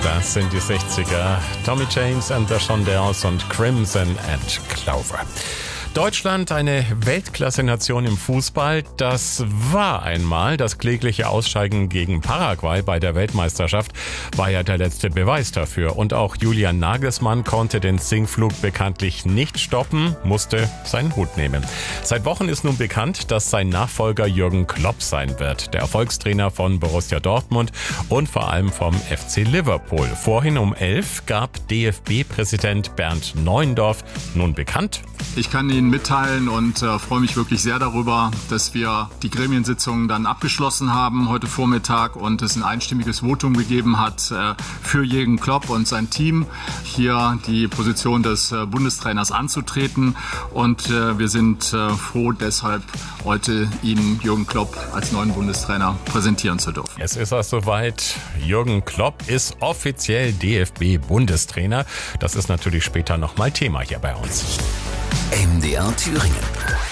Das sind die 60er. Tommy James and the Shondells und Crimson and Clover. Deutschland, eine Weltklasse-Nation im Fußball. Das war einmal. Das klägliche Ausscheiden gegen Paraguay bei der Weltmeisterschaft war ja der letzte Beweis dafür. Und auch Julian Nagelsmann konnte den Sinkflug bekanntlich nicht stoppen, musste seinen Hut nehmen. Seit Wochen ist nun bekannt, dass sein Nachfolger Jürgen Klopp sein wird. Der Erfolgstrainer von Borussia Dortmund und vor allem vom FC Liverpool. Vorhin um 11 gab DFB-Präsident Bernd Neuendorf nun bekannt: Ich kann Ihnen mitteilen und freue mich wirklich sehr darüber, dass wir die Gremiensitzung dann abgeschlossen haben heute Vormittag und es ein einstimmiges Votum gegeben hat für Jürgen Klopp und sein Team, hier die Position des Bundestrainers anzutreten. Und wir sind froh, deshalb heute Ihnen Jürgen Klopp als neuen Bundestrainer präsentieren zu dürfen. Es ist also soweit. Jürgen Klopp ist offiziell DFB-Bundestrainer. Das ist natürlich später nochmal Thema hier bei uns. MDR Thüringen.